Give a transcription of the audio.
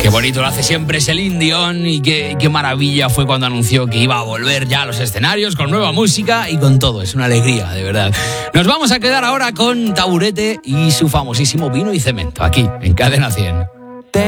Qué bonito lo hace siempre Celine Dion y qué maravilla fue cuando anunció que iba a volver ya a los escenarios con nueva música y con todo. Es una alegría, de verdad. Nos vamos a quedar ahora con Taburete y su famosísimo Vino y Cemento, aquí en Cadena 100.